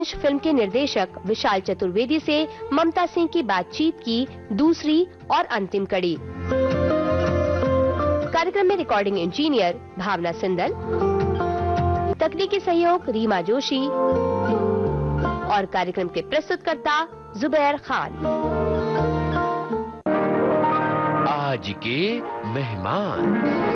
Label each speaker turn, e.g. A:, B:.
A: इस फिल्म के निर्देशक विशाल चतुर्वेदी से ममता सिंह की बातचीत की दूसरी और अंतिम कड़ी। कार्यक्रम में रिकॉर्डिंग इंजीनियर भावना सिंदल, तकनीकी सहयोग रीमा जोशी और कार्यक्रम के प्रस्तुतकर्ता जुबैर खान।
B: आज के मेहमान।